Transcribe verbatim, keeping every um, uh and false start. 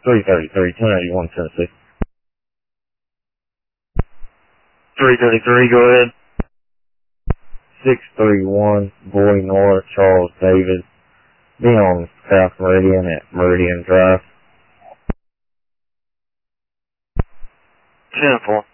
three thirty-three, ten eighty-one, Tennessee. three thirty-three, go ahead. six three one, Boy North, Charles David. Be on South Meridian at Meridian Drive. ten four.